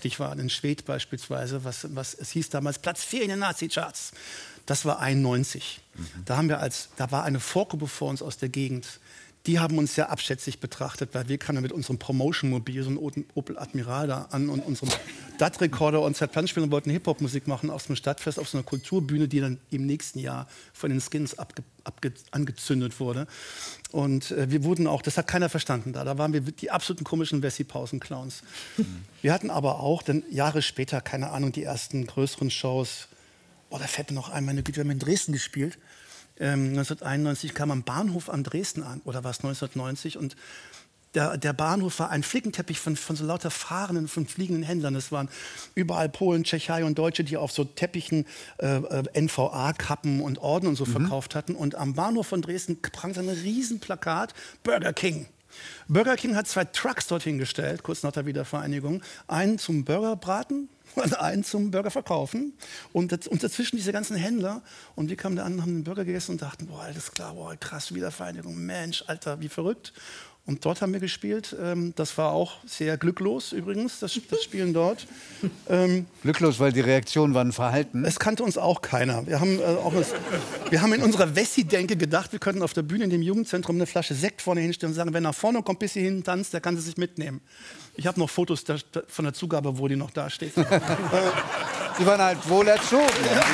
heftig waren. In Schwedt beispielsweise, es hieß damals Platz 4 in den Nazi-Charts. Das war 91. Da war eine Vorgruppe vor uns aus der Gegend. Die haben uns sehr abschätzig betrachtet, weil wir kamen mit unserem Promotion-Mobil, so einem Opel Admiral da an und unserem DAT-Rekorder und Plattenspieler und wollten Hip-Hop-Musik machen auf so einem Stadtfest, auf so einer Kulturbühne, die dann im nächsten Jahr von den Skins angezündet wurde. Und wir wurden auch, das hat keiner verstanden da waren wir die absoluten komischen Wessi-Pausen-Clowns. Wir hatten aber auch dann Jahre später, keine Ahnung, die ersten größeren Shows. Oh, da fällt mir noch ein, meine Güte, wir haben in Dresden gespielt. 1991 kam am Bahnhof an Dresden an, oder war es 1990? Und der Bahnhof war ein Flickenteppich von so lauter fahrenden, von fliegenden Händlern. Es waren überall Polen, Tschechei und Deutsche, die auf so Teppichen NVA-Kappen und Orden und so verkauft hatten. Und am Bahnhof von Dresden prangte ein Riesenplakat, Burger King. Burger King hat 2 Trucks dorthin gestellt, kurz nach der Wiedervereinigung. Einen zum Burgerbraten und einen zum Burger verkaufen. Und dazwischen diese ganzen Händler. Und wir kamen da an, haben einen Burger gegessen und dachten, boah, alles klar, boah, krass, Wiedervereinigung, Mensch, Alter, wie verrückt. Und dort haben wir gespielt. Das war auch sehr glücklos übrigens, das Spielen dort. Glücklos, weil die Reaktionen waren verhalten? Es kannte uns auch keiner. Wir haben in unserer Wessi-Denke gedacht, wir könnten auf der Bühne in dem Jugendzentrum eine Flasche Sekt vorne hinstellen und sagen, wer nach vorne kommt, bis hierhin tanzt, der kann sie sich mitnehmen. Ich habe noch Fotos von der Zugabe, wo die noch da steht. Sie waren halt wohl erzogen. Ja.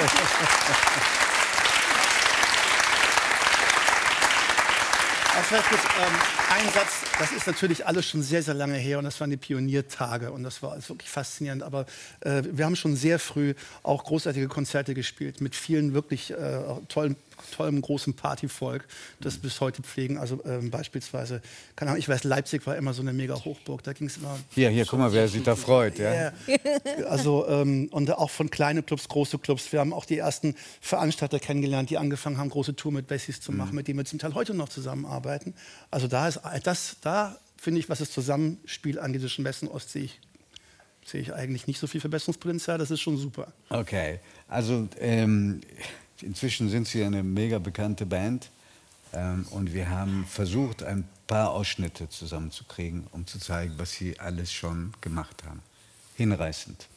Ein Satz, das ist natürlich alles schon sehr, sehr lange her und das waren die Pioniertage und das war wirklich faszinierend. Aber wir haben schon sehr früh auch großartige Konzerte gespielt mit vielen wirklich tollem großen Partyvolk, das bis heute pflegen. Also beispielsweise, keine Ahnung, ich weiß, Leipzig war immer so eine mega Hochburg. Da ging es immer. Hier, guck mal, wer sich da freut. Ja. Also und auch von kleinen Clubs, große Clubs. Wir haben auch die ersten Veranstalter kennengelernt, die angefangen haben, große Tour mit Wessis zu machen, mit denen wir zum Teil heute noch zusammenarbeiten. Also da finde ich, was das Zusammenspiel angeht zwischen West und Ost, sehe ich eigentlich nicht so viel Verbesserungspotenzial. Das ist schon super. Okay, also inzwischen sind Sie eine mega bekannte Band und wir haben versucht, ein paar Ausschnitte zusammenzukriegen, um zu zeigen, was Sie alles schon gemacht haben. Hinreißend.